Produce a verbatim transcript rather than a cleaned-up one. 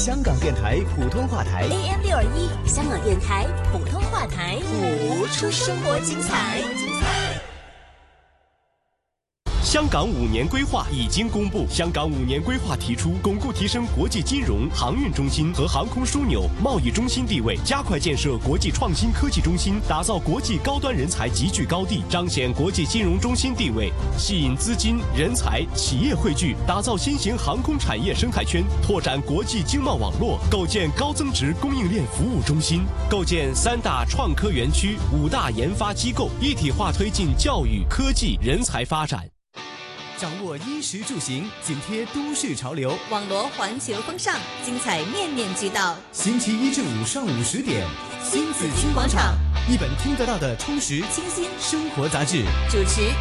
香港电台普通话台 A M 六二一，香港电台普通话台， 活出生活精彩。 香港五年规划已经公布。香港五年规划提出，巩固提升国际金融、航运中心和航空枢纽、贸易中心地位，加快建设国际创新科技中心，打造国际高端人才集聚高地，彰显国际金融中心地位，吸引资金、人才、企业汇聚，打造新型航空产业生态圈，拓展国际经贸网络，构建高增值供应链服务中心，构建三大创科园区、五大研发机构，一体化推进教育、科技、人才发展。 掌握衣食住行，紧贴都市潮流， 网罗环球风尚，精彩面面俱到。 星期一至五上午十点，新紫金广场，一本听得到的充实清新生活杂志。 主持